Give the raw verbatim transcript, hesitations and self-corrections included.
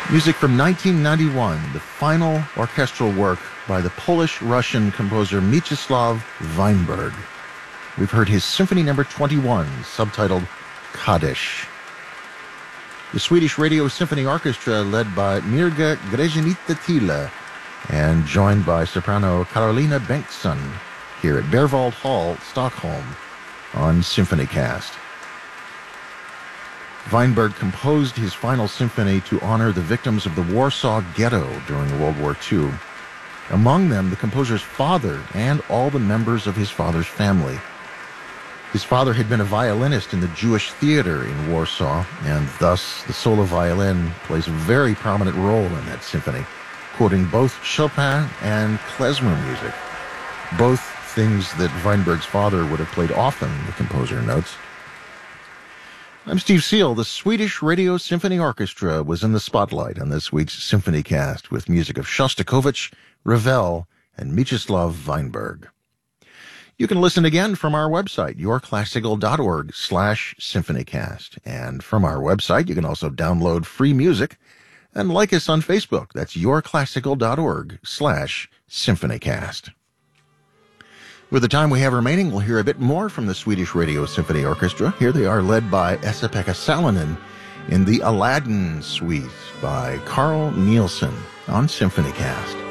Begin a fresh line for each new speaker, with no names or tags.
Music from nineteen ninety-one, the final orchestral work by the Polish-Russian composer Mieczysław Weinberg. We've heard his Symphony Number twenty-one, subtitled Kaddish. The Swedish Radio Symphony Orchestra, led by Mirga Grzenyta-Thiele and joined by soprano Carolina Bengtsson, here at Berwald Hall, Stockholm, on SymphonyCast. Weinberg composed his final symphony to honor the victims of the Warsaw Ghetto during World War Two. Among them, the composer's father and all the members of his father's family. His father had been a violinist in the Jewish theater in Warsaw, and thus the solo violin plays a very prominent role in that symphony, quoting both Chopin and klezmer music, both things that Weinberg's father would have played often, the composer notes. I'm Steve Seal. The Swedish Radio Symphony Orchestra was in the spotlight on this week's SymphonyCast with music of Shostakovich, Ravel, and Mieczysław Weinberg. You can listen again from our website, yourclassical.org slash symphonycast. And from our website, you can also download free music and like us on Facebook. That's yourclassical.org slash symphonycast. With the time we have remaining, we'll hear a bit more from the Swedish Radio Symphony Orchestra. Here they are, led by Esa-Pekka Salonen in the Aladdin Suite by Carl Nielsen on SymphonyCast.